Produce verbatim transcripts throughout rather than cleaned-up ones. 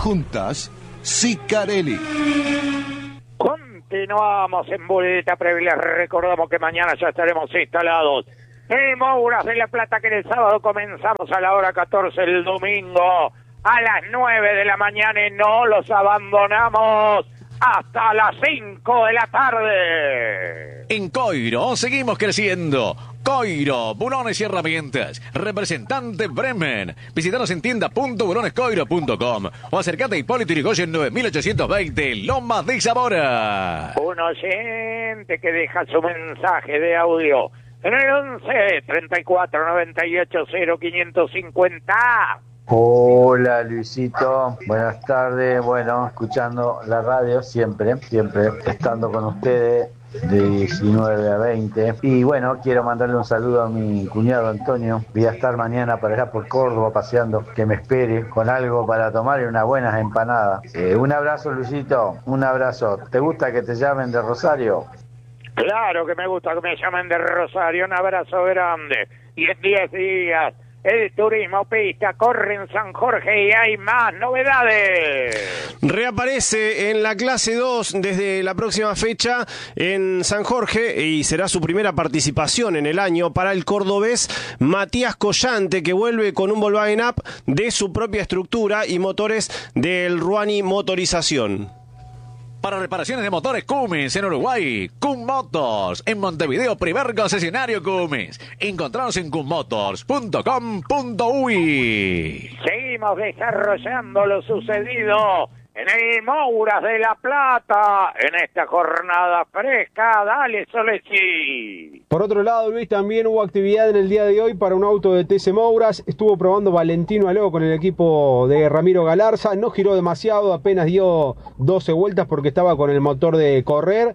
Juntas, Sicarelli. Continuamos en Boleta Previa. Les recordamos que mañana ya estaremos instalados en Mouras de la Plata, que el sábado comenzamos a la hora catorce, el domingo a las nueve de la mañana, y no los abandonamos hasta las cinco de la tarde. En Coiro seguimos creciendo. Coiro, bulones y herramientas. Representante Bremen. Visítanos en tienda punto bulones coiro punto com o acercate a Hipólito Yrigoyen nueve mil ochocientos veinte, Lomas de Zamora. Un oyente que deja su mensaje de audio en el once, treinta y cuatro, noventa y ocho, cero, quinientos cincuenta. Hola Luisito, buenas tardes. Bueno, escuchando la radio siempre, siempre estando con ustedes de diecinueve a veinte. Y bueno, quiero mandarle un saludo a mi cuñado Antonio. Voy a estar mañana para allá por Córdoba paseando, que me espere con algo para tomar y unas buenas empanadas. Eh, un abrazo Luisito, un abrazo. ¿Te gusta que te llamen de Rosario? Claro que me gusta que me llamen de Rosario. Un abrazo grande. Y en diez días el turismo pista corre en San Jorge y hay más novedades. Reaparece en la clase dos desde la próxima fecha en San Jorge y será su primera participación en el año para el cordobés Matías Collante, que vuelve con un Volkswagen Up de su propia estructura y motores del Ruani Motorización. Para reparaciones de motores Cummins en Uruguay, Cum Motors. En Montevideo, primer concesionario Cummins. Encontranos en cum motors punto com punto uy. Seguimos desarrollando lo sucedido en el Mouras de la Plata en esta jornada fresca. Dale, Solechi. Por otro lado, Luis, también hubo actividad en el día de hoy para un auto de T C Mouras. Estuvo probando Valentino Aló con el equipo de Ramiro Galarza. No giró demasiado, apenas dio doce vueltas porque estaba con el motor de correr.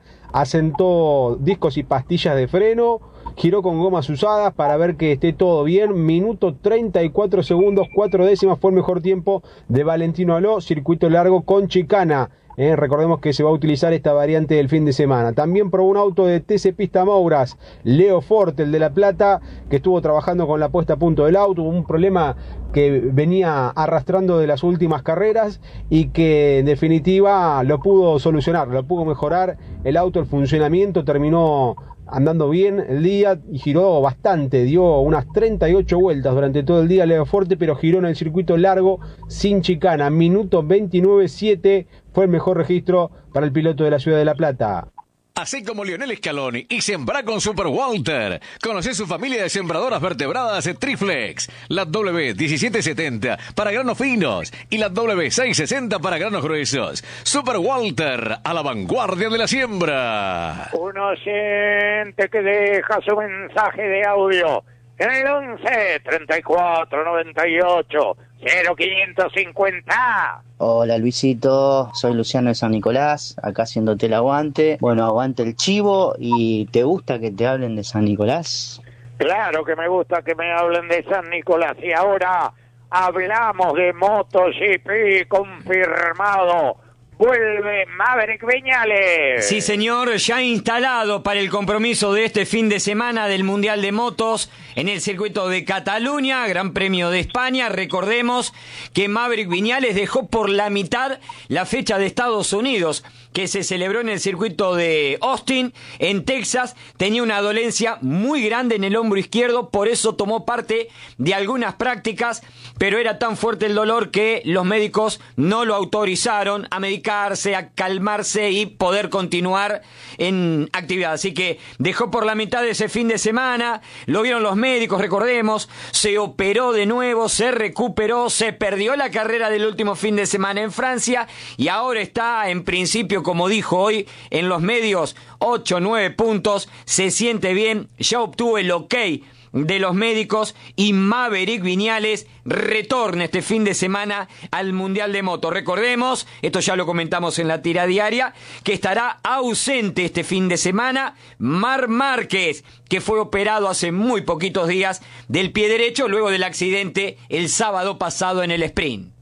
Asentó discos y pastillas de freno. Giró con gomas usadas para ver que esté todo bien. Minuto treinta y cuatro segundos, cuatro décimas fue el mejor tiempo de Valentino Aló. Circuito largo con chicana. Eh, recordemos que se va a utilizar esta variante del fin de semana. También probó un auto de T C Pista Mouras, Leo Forte, el de La Plata, que estuvo trabajando con la puesta a punto del auto. Un problema que venía arrastrando de las últimas carreras y que en definitiva lo pudo solucionar, lo pudo mejorar el auto, el funcionamiento, terminó andando bien el día y giró bastante, dio unas treinta y ocho vueltas durante todo el día Leo Forte, pero giró en el circuito largo sin chicana. Minuto veintinueve siete fue el mejor registro para el piloto de la ciudad de La Plata. Así como Lionel Scaloni y sembrá con Super Walter. Conocé su familia de sembradoras vertebradas Triflex. La W diecisiete setenta para granos finos y la W seiscientos sesenta para granos gruesos. Super Walter, a la vanguardia de la siembra. Un oyente que deja su mensaje de audio en el once, treinta y cuatro, noventa y ocho, cero, quinientos cincuenta. Hola Luisito, soy Luciano de San Nicolás, acá haciéndote el aguante. Bueno, aguante el chivo. ¿Y te gusta que te hablen de San Nicolás? Claro que me gusta que me hablen de San Nicolás. Y ahora hablamos de MotoGP confirmado. Vuelve Maverick Viñales. Sí, señor, ya instalado para el compromiso de este fin de semana del Mundial de Motos en el circuito de Cataluña, Gran Premio de España. Recordemos que Maverick Viñales dejó por la mitad la fecha de Estados Unidos, que se celebró en el circuito de Austin, en Texas. Tenía una dolencia muy grande en el hombro izquierdo, por eso tomó parte de algunas prácticas, pero era tan fuerte el dolor que los médicos no lo autorizaron a medicarse, a calmarse y poder continuar en actividad. Así que dejó por la mitad de ese fin de semana, lo vieron los médicos, recordemos, se operó de nuevo, se recuperó, se perdió la carrera del último fin de semana en Francia y ahora está en principio, como dijo hoy en los medios, ocho o nueve puntos, se siente bien, ya obtuvo el ok de los médicos y Maverick Viñales retorna este fin de semana al Mundial de Moto. Recordemos, esto ya lo comentamos en la tira diaria, que estará ausente este fin de semana Marc Márquez, que fue operado hace muy poquitos días del pie derecho luego del accidente el sábado pasado en el sprint.